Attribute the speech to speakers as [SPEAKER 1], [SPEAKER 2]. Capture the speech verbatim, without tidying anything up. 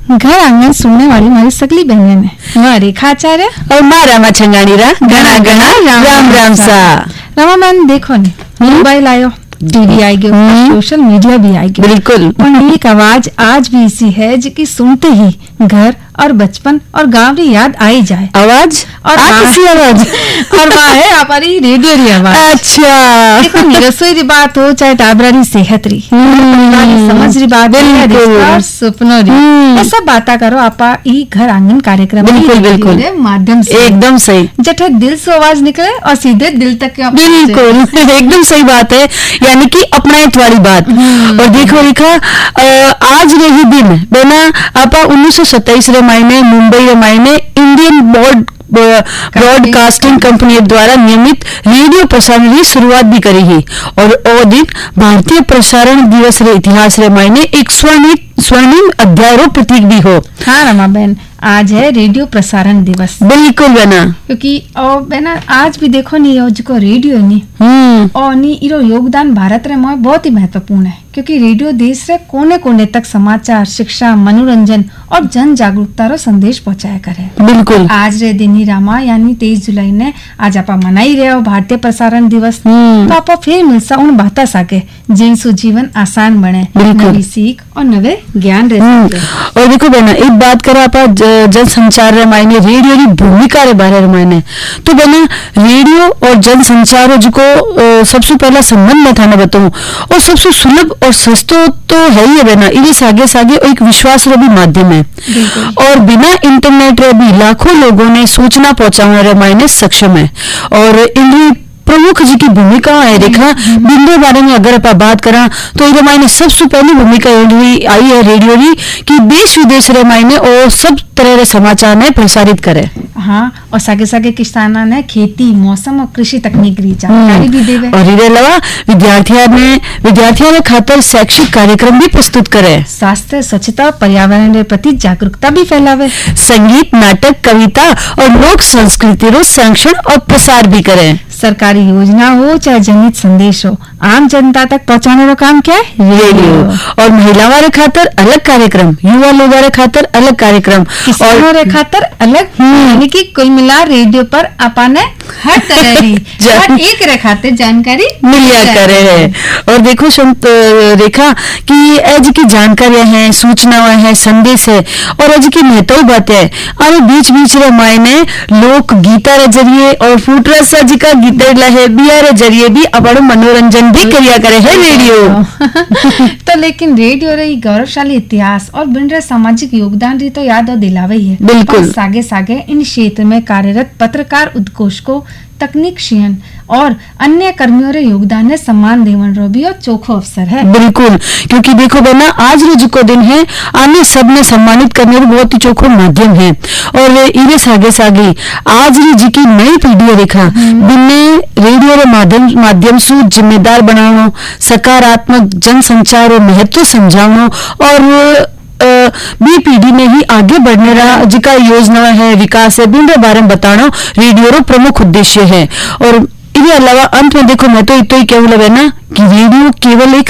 [SPEAKER 1] घर आंगन सुनने वाली हमारी सगली बहन है माँ रेखा आचार्य
[SPEAKER 2] और माँ रामा छंगानी रा घना घना राम राम सा।
[SPEAKER 1] रमा मैन देखो ने मोबाइल आयो, टीवी आई गयो, सोशल मीडिया भी आई गयो।
[SPEAKER 2] बिल्कुल।
[SPEAKER 1] और एक आवाज आज भी ऐसी है जिसकी सुनते ही घर और बचपन और गांव की याद आई जाए।
[SPEAKER 2] आवाज
[SPEAKER 1] और
[SPEAKER 2] किसी आवाज
[SPEAKER 1] और वहाँ है हमारी रेडियो री आवाज।
[SPEAKER 2] अच्छा
[SPEAKER 1] देखो नी रसोई री बात हो चाहे टाबरा री सेहत री, समझ री बात और सपनों री, ये सब बात करो आपा ई घर आंगन कार्यक्रम
[SPEAKER 2] बिल्कुल बिल्कुल
[SPEAKER 1] माध्यम से एकदम
[SPEAKER 2] सही,
[SPEAKER 1] जठे दिल से आवाज निकले और सीधे दिल तक।
[SPEAKER 2] बिल्कुल एकदम सही बात है, यानी कि अपनाइत वाली बात। और देखो रेखा आज रही दिन बेना आपा उन्नीस सौ सत्ताईस रे महीने मुंबई रे महीने इंडियन बोर्ड ब्रॉडकास्टिंग कंपनी द्वारा नियमित रेडियो प्रसारण की शुरुआत भी करी है। और वो दिन भारतीय प्रसारण दिवस रे इतिहास रे मायने एक स्वर्णिम स्वर्णिम अध्याय रो प्रतीक भी हो।
[SPEAKER 1] हाँ रमा बहन, आज है रेडियो प्रसारण दिवस।
[SPEAKER 2] बिल्कुल बना,
[SPEAKER 1] क्योंकि और बहना आज भी देखो नी यो जो रेडियो नी और नी इरो योगदान भारत रे में बहुत ही महत्वपूर्ण है, क्योंकि रेडियो देश रे कोने कोने तक समाचार, शिक्षा, मनोरंजन और जन जागरूकता रो संदेश पहुंचाया करे।
[SPEAKER 2] बिल्कुल।
[SPEAKER 1] आज रे दिन ही रामा यानी तेईस जुलाई ने आज आपा मनाई रहे हो भारतीय प्रसारण दिवस। तो आपा फिर मिलसा उन बाता साके जिनसु जीवन आसान बने, नवी सीख और नवे ज्ञान रह सके।
[SPEAKER 2] और देखो बहना एक बात करा आपा जन संचार रे मायने रेडियो की भूमिका रे बारे रे मायने, तो बहना रेडियो और जन संचार जो सबसे पहला संबंध में था ना बताऊं, और सबसे सुलभ और सस्तो तो है ही है बहना, इन्हें सागे सागे एक विश्वास रो भी माध्यम है। और बिना इंटरनेट रे भी लाखों लोगों ने सूचना पहुंचाने रे मायने सक्षम है। और इन्हें प्रमुख जी की भूमिका है रेखा बिंदे बारे में अगर आप बात करा तो ये मायने सबसे पहली भूमिका आई है रेडियो की कि देश विदेश रे मायने और सब तरह रे समाचार ने प्रसारित करे।
[SPEAKER 1] हाँ, और सागे सागे किसाना ने खेती, मौसम और कृषि तकनीक री जानकारी भी देवे।
[SPEAKER 2] और इरे अलावा विद्यार्थियों ने विद्यार्थियों ने खातर शैक्षिक कार्यक्रम भी प्रस्तुत करे।
[SPEAKER 1] स्वास्थ्य, स्वच्छता, पर्यावरण के प्रति जागरूकता भी फैलावे।
[SPEAKER 2] संगीत, नाटक, कविता और लोक संस्कृति रो संरक्षण और प्रसार भी करे।
[SPEAKER 1] सरकारी योजना हो चाहे जनहित संदेश हो, आम जनता तक पहुंचाने का काम क्या है?
[SPEAKER 2] रेडियो। और महिलाओं रे खातर अलग कार्यक्रम, युवा लोगों रे खातर अलग कार्यक्रम,
[SPEAKER 1] किसानों रे खातर अलग, यानी कि कुल मिला रेडियो पर अपने हर तरह की हर एक रे खातिर जानकारी
[SPEAKER 2] मिलिया करे है। और देखो संत रेखा कि आज की जानकारियां हैं, सूचनाएं हैं, संदेश है, और आज की महत्व बातें है। और बीच बीच रे मायने लोक गीता रे जरिए और फूटरसा जी का गीत है बिया रे जरिए भी अपनो मनोरंजन भी करिया करे है रेडियो।
[SPEAKER 1] तो लेकिन रेडियो रे गौरवशाली इतिहास और बिन रे सामाजिक योगदान री तो याद और दिलावे ही है।
[SPEAKER 2] बिल्कुल।
[SPEAKER 1] सागे सागे इन क्षेत्र में कार्यरत पत्रकार, उद्घोषकों, तकनीशियन और अन्य कर्मियों रे योगदान ने सम्मान देवन रो भी और चोखो अवसर है।
[SPEAKER 2] बिल्कुल, क्योंकि देखो बना आज रो जो दिन है आने सब ने सम्मानित करने रो बहुत ही चोखो माध्यम है। और इरे सागे सागे आज री जी की नई पीढ़ी रेखा बिन्ने रेडियो रे माध्यम माध्यम से जिम्मेदार बनावनो, सकारात्मक जन संचार रो महत्व समझावनो और बी पीढ़ी में ही आगे बढ़ने रहा जिका योजना है, विकास है, बिन बारे में बताना रेडियो रो प्रमुख उद्देश्य है। और इसके अलावा अंत में देखो मैं तो इतो ही केवल है ना कि रेडियो केवल एक